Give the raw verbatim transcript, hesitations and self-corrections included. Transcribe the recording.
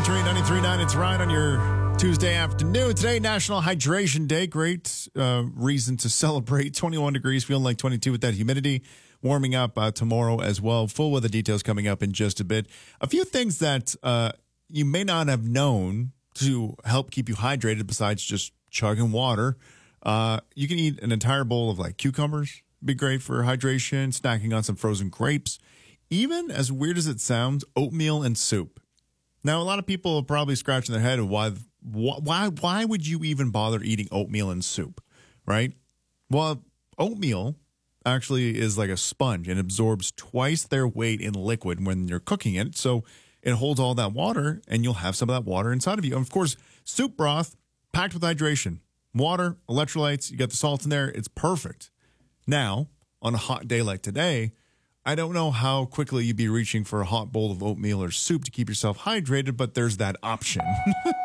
Country ninety-three point nine. It's Ryan on your Tuesday afternoon. Today, National Hydration Day. Great uh, reason to celebrate. twenty-one degrees, feeling like twenty-two with that humidity. Warming up uh, tomorrow as well. Full weather details coming up in just a bit. A few things that uh, you may not have known to help keep you hydrated besides just chugging water. Uh, you can eat an entire bowl of like cucumbers. Be great for hydration. Snacking on some frozen grapes. Even as weird as it sounds, oatmeal and soup. Now, a lot of people are probably scratching their head of why, why, why would you even bother eating oatmeal and soup, right? Well, oatmeal actually is like a sponge and absorbs twice their weight in liquid when you're cooking it. So it holds all that water, and you'll have some of that water inside of you. And of course, soup broth packed with hydration, water, electrolytes. You got the salt in there. It's perfect. Now, on a hot day like today, I don't know how quickly you'd be reaching for a hot bowl of oatmeal or soup to keep yourself hydrated, but there's that option.